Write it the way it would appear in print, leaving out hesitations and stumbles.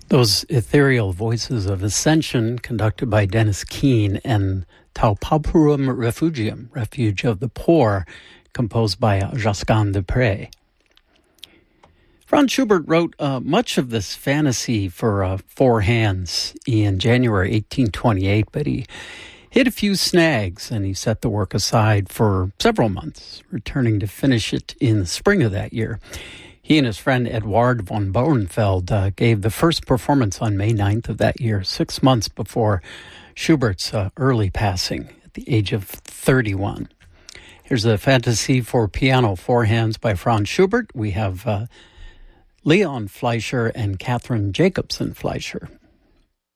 Those ethereal voices of ascension conducted by Dennis Keane and Tau Pauperum Refugium, Refuge of the Poor, composed by Josquin des Prez. Franz Schubert wrote much of this fantasy for four hands in January 1828, but he hit a few snags and he set the work aside for several months, returning to finish it in the spring of that year. He and his friend Eduard von Bauernfeld gave the first performance on May 9th of that year, 6 months before Schubert's early passing at the age of 31. Here's a fantasy for piano, four hands by Franz Schubert. We have Leon Fleischer and Catherine Jacobson Fleischer.